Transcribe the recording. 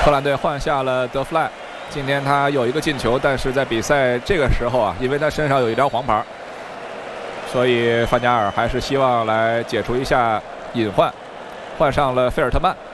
荷兰队换下了德弗赖，今天他有一个进球，但是在比赛这个时候啊，因为他身上有一张黄牌，所以范加尔还是希望来解除一下隐患，换上了费尔特曼。